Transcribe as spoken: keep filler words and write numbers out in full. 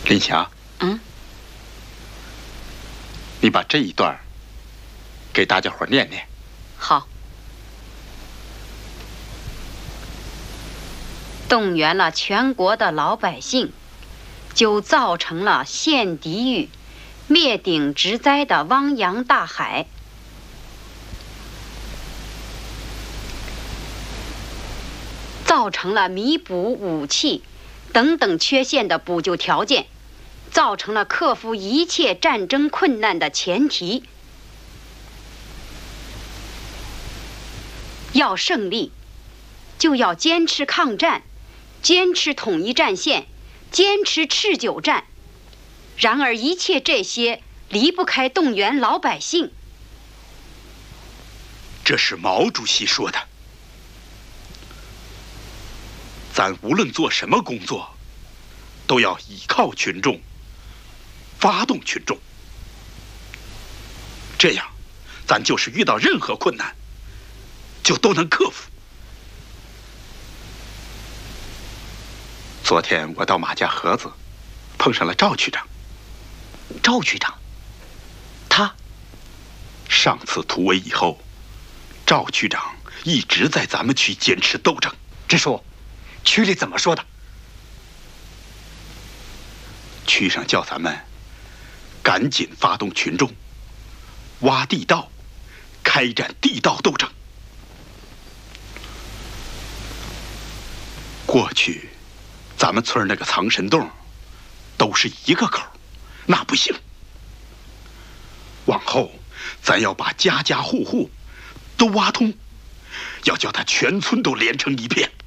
林霞， 嗯， 你把这一段给大家伙念念。 好。动员了全国的老百姓，就造成了陷敌于灭顶之灾的汪洋大海。造成了弥补武器等等缺陷的补救条件，造成了克服一切战争困难的前提。要胜利，就要坚持抗战，坚持统一战线，坚持持久战。然而一切这些离不开动员老百姓。 这是毛主席说的。咱无论做什么工作，都要依靠群众，发动群众。这样，咱就是遇到任何困难，就都能克服。昨天我到马家河子，碰上了赵区长。 赵区长，他上次突围以后，赵区长一直在咱们区坚持斗争。 支书，区里怎么说的？ 区上叫咱们赶紧发动群众，挖地道，开展地道斗争。过去，咱们村那个藏神洞都是一个口，那不行。往后，咱要把家家户户都挖通，要叫他全村都连成一片。